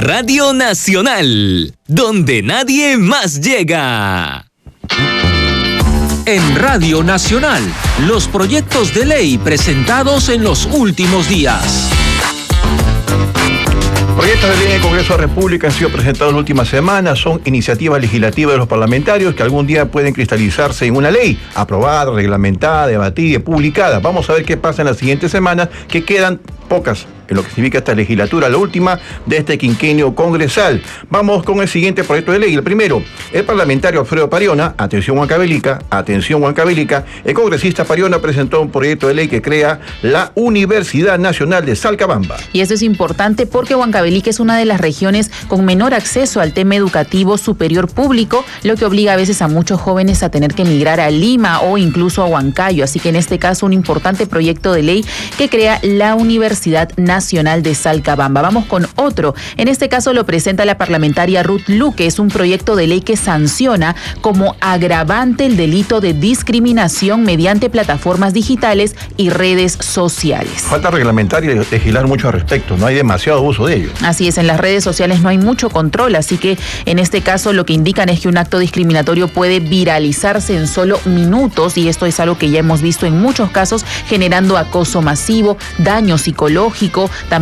Radio Nacional, donde nadie más llega. En Radio Nacional, los proyectos de ley presentados en los últimos días. Proyectos de ley en el Congreso de la República han sido presentados en la última semana. Son iniciativas legislativas de los parlamentarios que algún día pueden cristalizarse en una ley aprobada, reglamentada, debatida y publicada. Vamos a ver qué pasa en las siguientes semanas, que quedan pocas en lo que significa esta legislatura, la última de este quinquenio congresal. Vamos con el siguiente proyecto de ley. El primero, el parlamentario Alfredo Pariona, atención Huancavelica, el congresista Pariona presentó un proyecto de ley que crea la Universidad Nacional de Salcabamba. Y esto es importante porque Huancavelica es una de las regiones con menor acceso al tema educativo superior público, lo que obliga a veces a muchos jóvenes a tener que emigrar a Lima o incluso a Huancayo. Así que en este caso un importante proyecto de ley que crea la Universidad Nacional de Salcabamba. Vamos con otro. En este caso lo presenta la parlamentaria Ruth Luque. Es un proyecto de ley que sanciona como agravante el delito de discriminación mediante plataformas digitales y redes sociales. Falta reglamentar y legislar mucho al respecto. No hay demasiado uso de ello. Así es, en las redes sociales no hay mucho control, así que en este caso lo que indican es que un acto discriminatorio puede viralizarse en solo minutos, y esto es algo que ya hemos visto en muchos casos, generando acoso masivo, daño psicológico, también